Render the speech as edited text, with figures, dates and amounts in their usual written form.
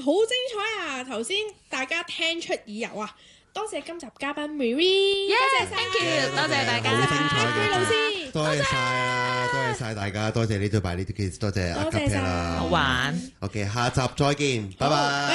好精彩啊！頭先大家聽出耳油啊！多謝今集嘉賓 Marie， 多謝晒 ，thank you，多謝大家， 好精彩嘅， 老師， 多謝晒啊，多謝晒大家，多謝呢對擺呢啲 kids，多謝阿 Capella 啦， 好玩。 OK， 下集再見，拜拜。